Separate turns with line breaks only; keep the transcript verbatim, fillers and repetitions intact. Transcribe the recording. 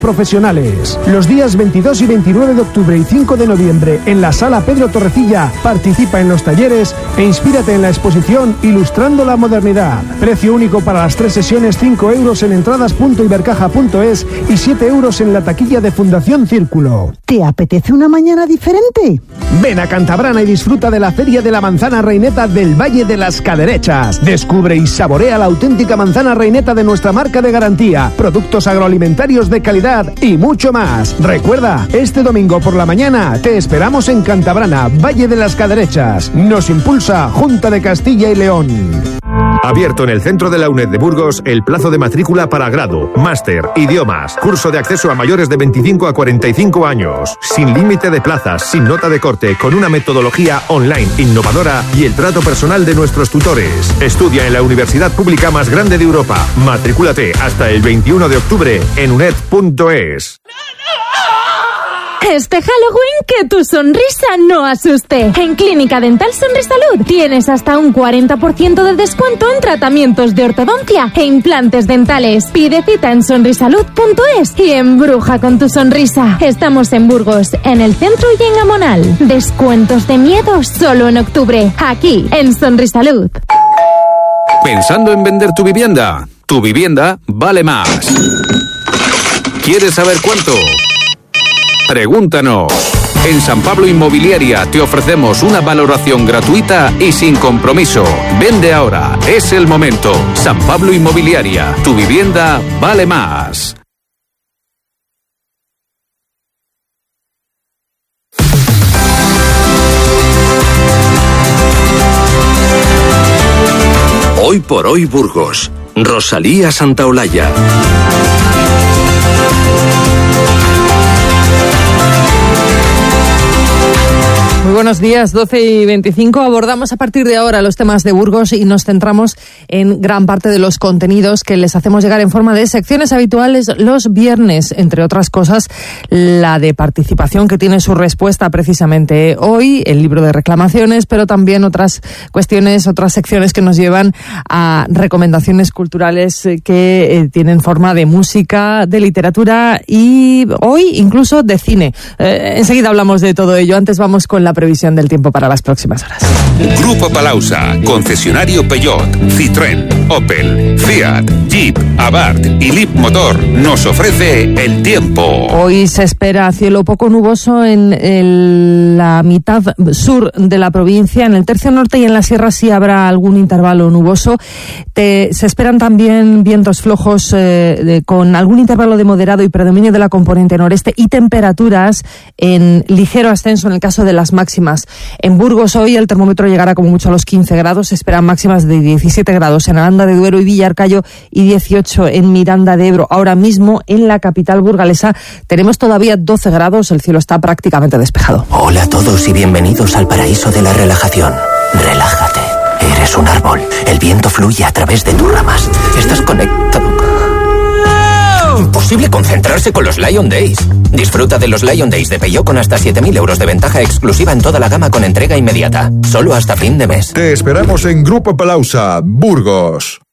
Profesionales. Los días veintidós y veintinueve de octubre y cinco de noviembre en la Sala Pedro Torrecilla, participa en los talleres e inspírate en la exposición Ilustrando la Modernidad. Precio único para las tres sesiones, cinco euros en entradas punto ibercaja punto es y siete euros en la taquilla de Fundación Círculo.
¿Te apetece una mañana diferente?
Ven a Cantabrana y disfruta de la Feria de la Manzana Reineta del Valle de las Caderechas. Descubre y saborea la auténtica manzana reineta de nuestra marca de garantía, productos agroalimentarios de calidad y mucho más. Recuerda, este domingo por la mañana te esperamos en Cantabrana, Valle de las Caderechas. Nos impulsa Junta de Castilla y León.
Abierto en el centro de la UNED de Burgos el plazo de matrícula para grado, máster, idiomas, curso de acceso a mayores de veinticinco a cuarenta y cinco años, sin límite de plazas, sin nota de corte, con una metodología online innovadora y el trato personal de nuestros tutores. Estudia en la universidad pública más grande de Europa. Matrículate hasta el veintiuno de octubre en uned punto es.
Este Halloween que tu sonrisa no asuste. En Clínica Dental Sonrisalud tienes hasta un cuarenta por ciento de descuento en tratamientos de ortodoncia e implantes dentales. Pide cita en sonrisalud punto es y embruja con tu sonrisa. Estamos en Burgos, en el centro y en Amonal. Descuentos de miedo solo en octubre, aquí en Sonrisalud.
¿Pensando en vender tu vivienda? Tu vivienda vale más. ¿Quieres saber cuánto? Pregúntanos. En San Pablo Inmobiliaria te ofrecemos una valoración gratuita y sin compromiso. Vende ahora, es el momento. San Pablo Inmobiliaria, tu vivienda vale más.
Hoy por hoy Burgos. Rosalía Santaolalla.
Muy buenos días, doce y veinticinco. Abordamos a partir de ahora los temas de Burgos y nos centramos en gran parte de los contenidos que les hacemos llegar en forma de secciones habituales los viernes, entre otras cosas, la de participación que tiene su respuesta precisamente hoy, el libro de reclamaciones, pero también otras cuestiones, otras secciones que nos llevan a recomendaciones culturales que eh, tienen forma de música, de literatura y hoy incluso de cine. Eh, enseguida hablamos de todo ello. Antes vamos con la previsión del tiempo para las próximas horas.
Grupo Palausa, concesionario Peugeot, Citroën, Opel, Fiat, Jeep, Abarth y Leapmotor nos ofrece el tiempo.
Hoy se espera cielo poco nuboso en el, la mitad sur de la provincia, en el tercio norte y en la sierra sí habrá algún intervalo nuboso. Te, se esperan también vientos flojos eh, de, con algún intervalo de moderado y predominio de la componente noreste y temperaturas en ligero ascenso en el caso de las máximas. En Burgos hoy el termómetro llegará como mucho a los quince grados, se esperan máximas de diecisiete grados en Aranda de Duero y Villarcayo y dieciocho en Miranda de Ebro. Ahora mismo en la capital burgalesa tenemos todavía doce grados, el cielo está prácticamente despejado.
Hola a todos y bienvenidos al paraíso de la relajación. Relájate, eres un árbol, el viento fluye a través de tus ramas, estás conectado. Imposible concentrarse con los Lion Days. Disfruta de los Lion Days de Peugeot con hasta siete mil euros de ventaja exclusiva en toda la gama con entrega inmediata. Solo hasta fin de mes.
Te esperamos en Grupo Palausa, Burgos.